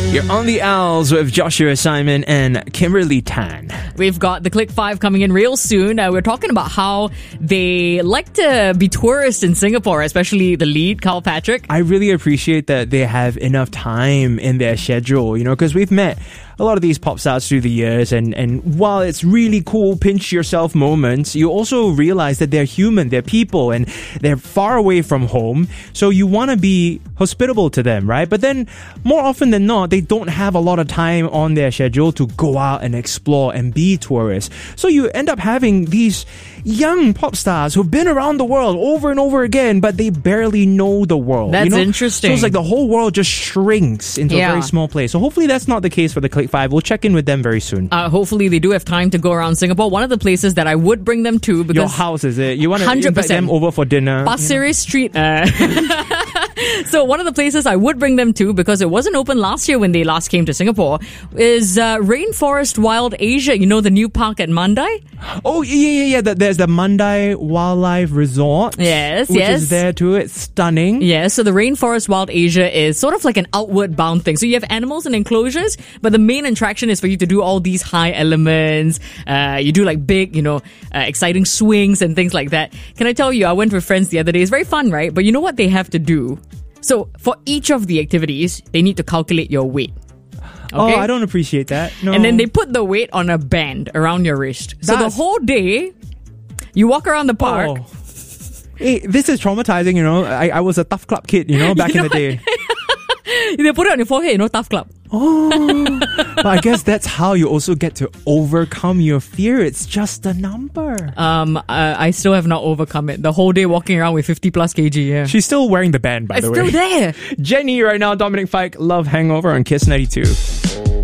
You're on the Owls with Joshua Simon and Kimberly Tan. We've got the Click 5 coming in real soon. We're talking about how they like to be tourists in Singapore, especially the lead, Carl Patrick. I really appreciate that they have enough time in their schedule, because we've met a lot of these pop stars through the years, and while it's really cool pinch yourself moments, you also realize that they're human, they're people, and they're far away from home, so you want to be hospitable to them, right? But then more often than not, they don't have a lot of time on their schedule to go out and explore and be tourists. So you end up having these young pop stars who've been around the world over and over again, but they barely know the world. That's interesting. So it's like the whole world just shrinks into a very small place. So hopefully that's not the case for the Click 5. We'll check in with them very soon. Hopefully they do have time to go around Singapore. One of the places that I would bring them to, because your house, is it? You want to 100%. invite them over for dinner? Pasir Ris Street. So one of the places I would bring them to, because it wasn't open last year when they last came to Singapore, is Rainforest Wild Asia. You know, the new park at Mandai? Oh, yeah. There's the Mandai Wildlife Resort. Yes. Which is there too. It's stunning. Yeah, so the Rainforest Wild Asia is sort of like an outward bound thing. So you have animals and enclosures, but the main attraction is for you to do all these high elements. You do like big, exciting swings and things like that. Can I tell you, I went with friends the other day. It's very fun, right? But you know what they have to do? So for each of the activities, they need to calculate your weight. Okay? Oh, I don't appreciate that. No. And then they put the weight on a band around your wrist. So the whole day, you walk around the park. Oh. Hey, this is traumatizing, I was a tough club kid, back in the day. They put it on your forehead, tough club. Oh, but I guess that's how you also get to overcome your fear. It's just a number. I still have not overcome it. The whole day walking around with 50 plus kg, yeah. She's still wearing the band, by the way. It's still there. Jenny right now, Dominic Fike, Love Hangover on Kiss 92.